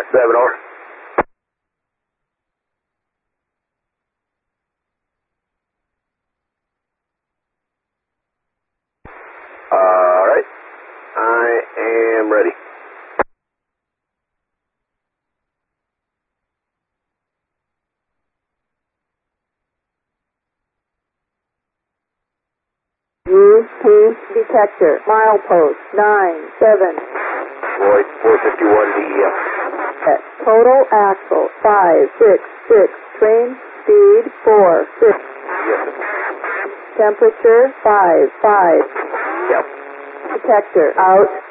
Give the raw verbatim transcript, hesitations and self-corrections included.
seven R. All right. I am ready. Use P detector. Milepost nine seven. Floyd, four fifty-one D E F. Total axle five six six. Train speed four six. Yes, sir. Temperature five five. Yep. Detector out.